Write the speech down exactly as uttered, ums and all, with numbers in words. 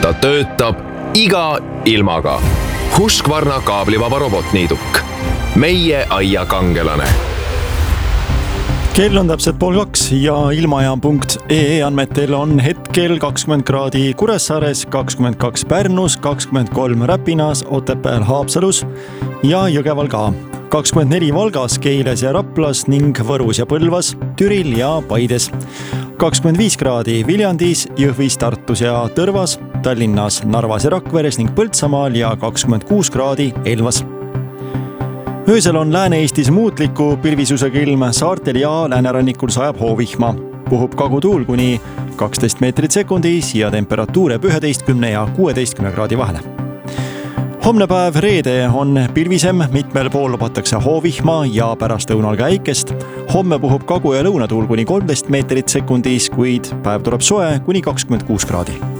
ta töötab iga ilmaga. Husqvarna kaablivaba robotniiduk. Meie aia kangelane. Kell on täpselt pool kaks ja ilmajaam punkt ee andmetel on hetkel kakskümmend kraadi Kuressaares, kakskümmend kaks Pärnus, kakskümmend kolm Räpinas, Otepääl, Haapsalus ja Jõgeval ka. kakskümmend neli Valgas, Keiles ja Raplas ning Võrus ja Põlvas, Türil ja Paides. kakskümmend viis kraadi Viljandis, Jõhvis, Tartus ja Tõrvas, Tallinnas, Narvas ja Rakveres ning Põltsamaal ja kakskümmend kuus kraadi Elvas. Öösel on Lääne-Eestis muutliku pilvisusega ilm, saartel ja läänerannikul sajab hoovihma. Puhub kagutuul kuni kaksteist meetrit sekundis ja temperatuur jääb üheteistkümne ja kuueteistkümne kraadi vahele. Homne päev reede on pilvisem, mitmel pool lubatakse hoovihma ja pärast õunal ka äikest. Homme puhub kagu- ja lõunatuul kuni kolmteist meetrit sekundis, kuid päev tuleb soe kuni kakskümmend kuus kraadi.